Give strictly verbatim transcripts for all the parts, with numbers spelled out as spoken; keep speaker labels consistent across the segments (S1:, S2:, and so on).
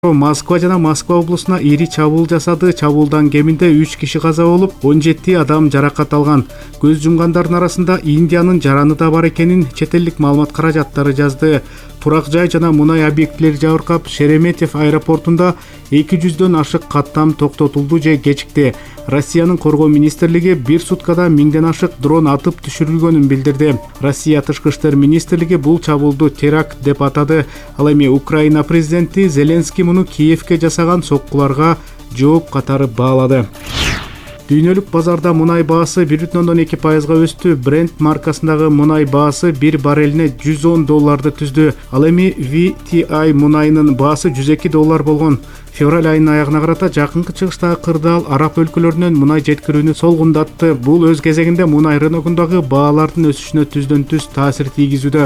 S1: Москва жана Москва облусуна ири чабуул жасады. Чабуулдан кеминде үч киши каза болуп, он жети адам жаракат алган. Көз жумгандардын арасында Индиянын жараны да бар экенин чет элдик маалымат каражаттары жазды. Турак жай жана мунай объектилери жабыркап, Шереметьев аэропортунда эки жүздөн ашык каттам токтотулду же кечикти. Россиянын коргоо министрлиги бир суткада миңден ашык дрон атып түшүрүлгөнүн билдирди. Россия тышкы иштер министрлиги бул чабуулду теракт деп атады. Ал эми Украина президенти Зеленский муну Киевке жасаган соккуларга жооп катары баалады. Дүйнөлүк базарда мунай баасы бир бүтүн ондон эки пайызга өстү. Brent маркасындагы мунай баасы бир баррелине жүз он долларды түздү. Ал эми ви ти ай мунайынын баасы жүз эки доллар болгон. Февраль айынын аягына карата жакынкы чыгыштагы кырдаал араб өлкөлөрүнөн мунай жеткирүүнү солгундатты. Бул өз кезегинде мунай рыногундагы баалардын өсүшүнө түздөн түз таасир тийгизүүдө.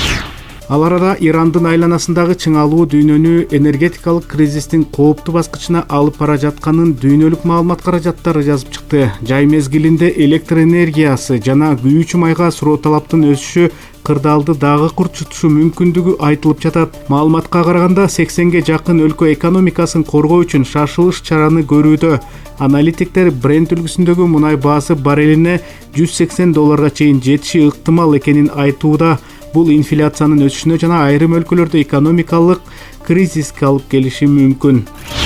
S1: Ал арада Ирандын айланасындагы чыңалуу дүйнөнү энергетикалык кризистин кооптуу баскычына алып бара жатканын дүйнөлүк маалымат каражаттары жазып чыкты. Жай мезгилинде электр энергиясы жана күйүүчү майга суроо талаптын өсүшү кырдаалды дагы курчутушу мүмкүндүгү айтылып жатат. Маалыматка караганда сексенге жакын өлкө экономикасын коргоо үчүн шашылыш чараны көрүүдө. Аналитиктер Brent үлгүсүндөгү мунай баасы баррелине жүз сексен долларга чейин жетиши ыктымал экенин айтууда. Бул инфляциянын өсүшүнө жана айрым өлкөлөрдө экономикалык кризиске алып келиши мүмкүн.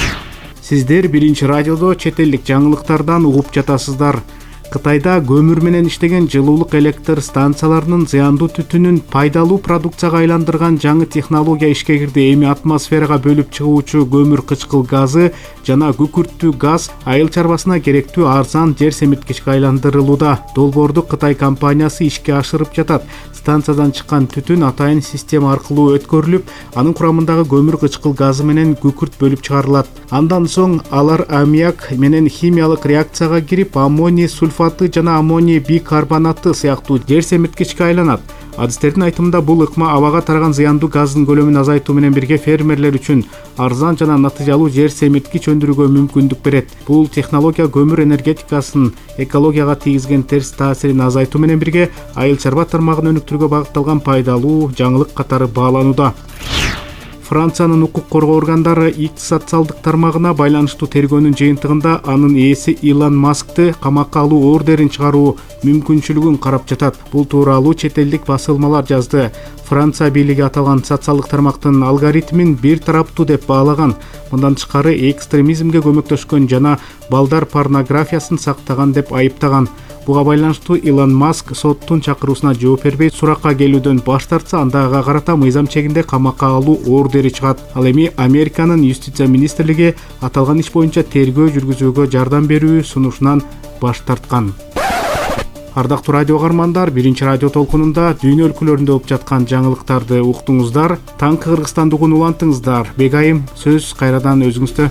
S1: Сиздер биринчи радиодо чет элдик жаңылыктардан угуп жатасыздар. Кытайда көмүр менен иштеген жылуулук электр станцияларынын зыяндуу түтүнүн пайдалуу продукцияга айландырган жаңы технология ишке кирди. Эми атмосферага бөлүп чыгуучу көмүр кычкыл газы жана күкүрттүү газ айыл чарбасына керектүү арзан жер семирткичке айландырылууда. Долбоорду Кытай компаниясы ишке ашырып жатат. Станциядан чыккан түтүн атайын система аркылуу өткөрүлүп, анын курамындагы көмүр кычкыл газы менен күкүрт бөлүп чыгарылат. Андан соң алар аммиак менен химиялык реакцияга кирип, аммоний сульфаты жана аммоний бикарбонаты сыяктуу жер семирткичке айланат. Адистердин айтымында бул ыкма абага тараган зыяндуу газдын көлөмүн азайтуу менен бирге фермерлер үчүн арзан жана натыйжалуу жер семирткич өндүрүүгө мүмкүндүк берет. Бул технология көмүр энергетикасынын экологияга тийгизген терс таасирин азайтуу менен бирге айыл чарба тармагын өнүктүрүүгө багытталган пайдалуу жаңылык катары бааланууда. Франциянын укук коргоо органдары икс социалдык тармагына байланыштуу тергөөнүн жыйынтыгында анын ээси Илон Маскты камакка алуу ордерин чыгаруу мүмкүнчүлүгүн карап жатат. Бул тууралуу чет элдик басылмалар жазды. Франция бийлиги аталган социалдык тармактын алгоритмин бир тараптуу деп баалаган. Мындан тышкары экстремизмге көмөктөшкөн жана балдар порнографиясын сактаган деп айыптаган. Буга байланыштуу Илон Маск соттун чакыруусуна жооп бербей суракка келүүдөн баш тартса, анда ага карата мыйзам чегинде камакка алуу ордери чыгат. Ал эми Американын юстиция министрлиги аталган иш боюнча тергөө жүргүзүүгө жардам берүү сунушунан баш тарткан. Ардактуу радио каармандар, биринчи радио толкунунда дүйнө өлкөлөрүндө болуп жаткан жаңылыктарды уктуңуздар. Таңкы Кыргызстандыгын улантыңыздар. Бегайым, сөз кайрадан өзүңүздө.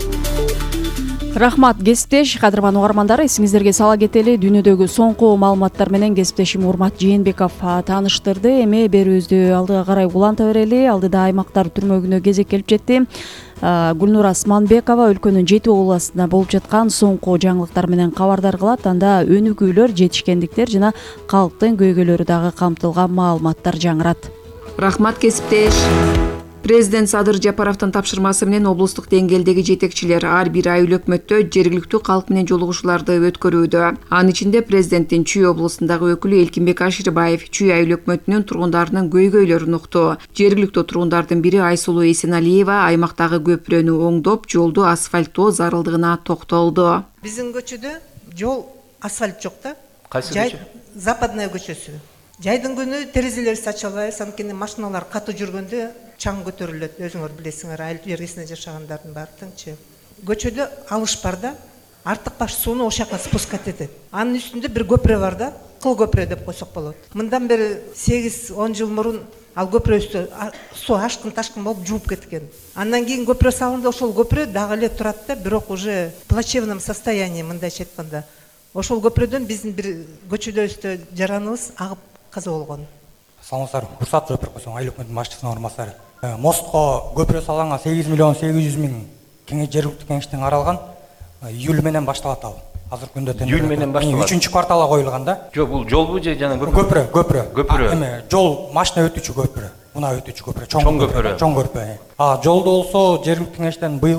S2: Рахмат кесиптеш, кадырман угармандар, эсиңиздерге сала кетели, дүйнөдөгү соңку маалыматтар менен кесиптешим Урмат Жээнбеков тааныштырды. Эми берүүбүздү алдыга карай уланта берели. Алдыда аймактар түрмөгүнө кезек келип жетти. Гүлнура Османбекова өлкөнүн жети областында болуп жаткан соңку жаңылыктар менен кабардар кылат. Анда өнүгүүлөр, жетишкендиктер жана калктын көйгөйлөрү дагы камтылган маалыматтар жаңырат.
S3: Рахмат кесиптеш. Президент Садыр Жапаровдун тапшырмасы менен облустук деңгээлдеги жетекчилер ар бир айыл өкмөттө жергиликтүү калк менен жолугушууларды өткөрүүдө. Анын ичинде президенттин Чүй облусундагы өкүлү Элкинбек Аширбаев Чүй айыл өкмөтүнүн тургундарынын көйгөйлөрүн укту. Жергиликтүү тургундардын бири Айсулуу Эсеналиева аймактагы көпүрөнү оңдоп, жолду асфальттоо зарылдыгына токтолду.
S4: Биздин көчөдө жол асфальт жок да.
S5: Кайсы көчө?
S4: Западная көчөсү. Жайдын күнү терезелерди ача албайбыз, анткени машиналар катуу жүргөндө чаң көтөрүлөт. Өзүңөр билесиңер, айыл жергесинде жашагандардын баары тыңчы. Көчөдө алыш бар да, артык баш сууну ошол жака спускать этет. Анын үстүндө бир көпүрө бар да, кыл көпүрө деп койсок болот. Мындан бери сегиз он жыл мурун ал көпүрө үстү суу ашкын ташкын болуп жууп кеткен. Андан кийин көпүрө салынды, ошол көпүрө дагы эле турат да, бирок уже в плачевном состоянии, мындайча айтканда. Ошол көпүрөдөн биздин бир көчөдө жараныбыз агып каза болгон.
S6: Саламатсыздар, уруксат жооп койсоң, айыл өкмөтүнүн башчысынын орун басары. Мостко көпүрө салганга сегиз миллион сегиз жүз миң кеңеш жергиликтүү кеңештен каралган. Июль менен башталат ал. Азыркы күндө
S5: июль менен башталат.
S6: үчүнчү кварталга коюлган да.
S5: Жок, бул жолбу же жана
S6: көпүрө? Көпүрө, көпүрө.
S5: Көпүрө.
S6: Эме, жол машина өтүүчү көпүрө. мына өтүүчү көпүрө
S5: Чоң көпүрө.
S6: чоң көрпө. А жолдо болсо жергиликтүү кеңештен быйыл